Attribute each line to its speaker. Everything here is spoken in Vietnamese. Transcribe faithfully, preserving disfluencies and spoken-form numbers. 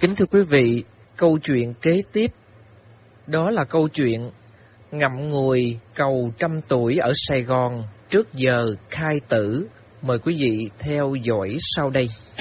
Speaker 1: Kính thưa quý vị, câu chuyện kế tiếp đó là câu chuyện ngậm ngùi cầu trăm tuổi ở Sài Gòn trước giờ khai tử. Mời quý vị theo dõi sau đây.